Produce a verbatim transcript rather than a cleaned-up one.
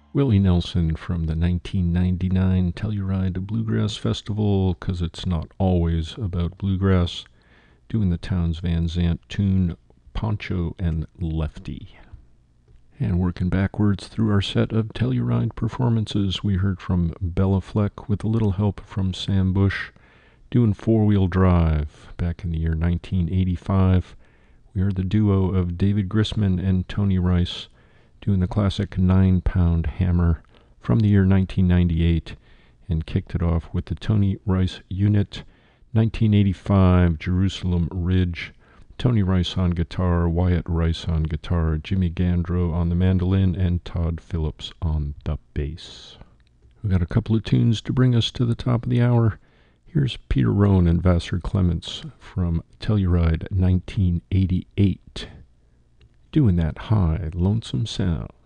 Willie Nelson from the nineteen ninety-nine Telluride Bluegrass Festival, 'cause it's not always about bluegrass, doing the Townes Van Zandt tune Poncho and Lefty. And working backwards through our set of Telluride performances, we heard from Bella Fleck with a little help from Sam Bush, doing Four-Wheel Drive back in the year nineteen eighty-five. We heard the duo of David Grisman and Tony Rice doing the classic Nine Pound Hammer from the year nineteen ninety-eight, and kicked it off with the Tony Rice Unit, nineteen eighty-five, Jerusalem Ridge. Tony Rice on guitar, Wyatt Rice on guitar, Jimmy Gandro on the mandolin, and Todd Phillips on the bass. We got a couple of tunes to bring us to the top of the hour. Here's Peter Rohn and Vassar Clements from Telluride nineteen eighty-eight, doing that high, lonesome sound.